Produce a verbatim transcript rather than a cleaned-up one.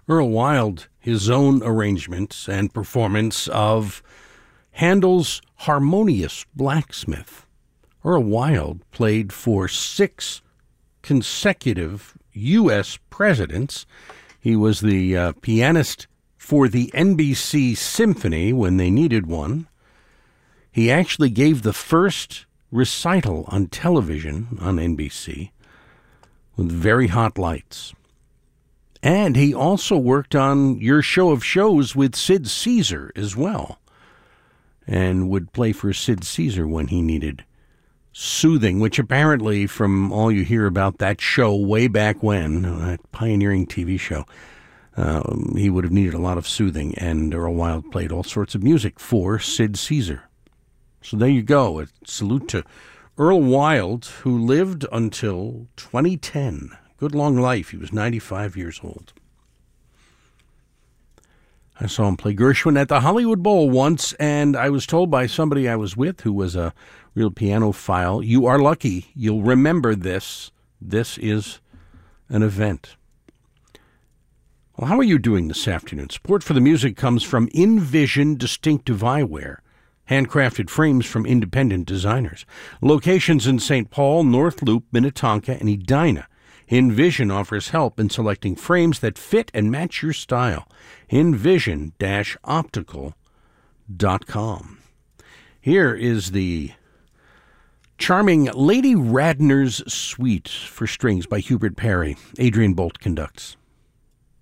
Earl Wild, his own arrangement and performance of Handel's Harmonious Blacksmith. Earl Wild played for six consecutive U S presidents. He was the uh, pianist for the N B C Symphony when they needed one. He actually gave the first recital on television on N B C with very hot lights. And he also worked on Your Show of Shows with Sid Caesar as well, and would play for Sid Caesar when he needed soothing, which apparently, from all you hear about that show way back when, that pioneering T V show, um, he would have needed a lot of soothing, and Earl Wild played all sorts of music for Sid Caesar. So there you go. A salute to Earl Wild, who lived until twenty ten. Good long life. He was ninety-five years old. I saw him play Gershwin at the Hollywood Bowl once, and I was told by somebody I was with who was a real pianophile, you are lucky. You'll remember this. This is an event. Well, how are you doing this afternoon? Support for the music comes from Envision Distinctive Eyewear, handcrafted frames from independent designers. Locations in Saint Paul, North Loop, Minnetonka, and Edina. Envision offers help in selecting frames that fit and match your style. envision dash optical dot com. Here is the charming Lady Radner's Suite for Strings by Hubert Parry. Adrian Bolt conducts.